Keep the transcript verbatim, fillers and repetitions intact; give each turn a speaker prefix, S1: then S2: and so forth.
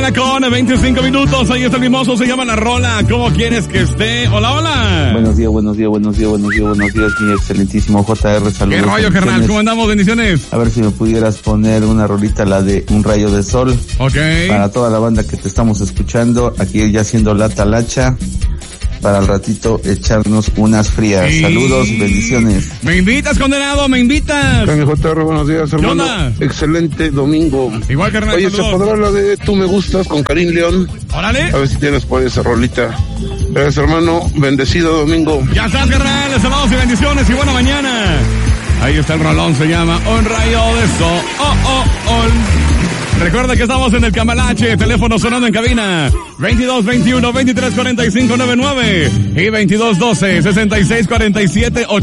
S1: mañana con veinticinco minutos. Ahí está el mimoso, se llama La Rola. ¿Cómo quieres que esté? Hola, hola.
S2: Buenos días, buenos días, buenos días, buenos días, buenos días, mi excelentísimo J R. Saludos.
S1: ¿Qué rollo, carnal? ¿Cómo andamos? Bendiciones.
S2: A ver si me pudieras poner una rolita, la de Un Rayo de Sol.
S1: Ok.
S2: Para toda la banda que te estamos escuchando, aquí ya haciendo la talacha. Para al ratito echarnos unas frías. Sí. Saludos y bendiciones.
S1: Me invitas, condenado, me invitas.
S3: Carnal J R, buenos días, hermano. Excelente domingo.
S1: Igual, carnal.
S3: Oye,
S1: saludos.
S3: ¿se podrá la de Tú me gustas con Karim León?
S1: Órale.
S3: A ver si tienes por esa rolita. Gracias, hermano. Bendecido domingo.
S1: Ya estás, carnal. Saludos y bendiciones y buena mañana. Ahí está el rolón, se llama Un Rayo de Sol. Oh, oh, oh. Recuerda que estamos en el Cambalache, teléfono sonando en cabina, veintidós veintiuno veintitrés cuarenta y cinco noventa y nueve y veintidós doce sesenta y seis cuarenta y siete